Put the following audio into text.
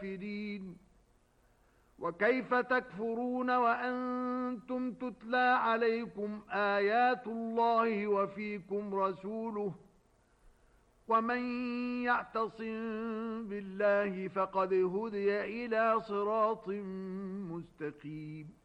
الكافرين وكيف تكفرون وأنتم تتلى عليكم آيات الله وفيكم رسوله ومن يعتصم بالله فقد هدي إلى صراط مستقيم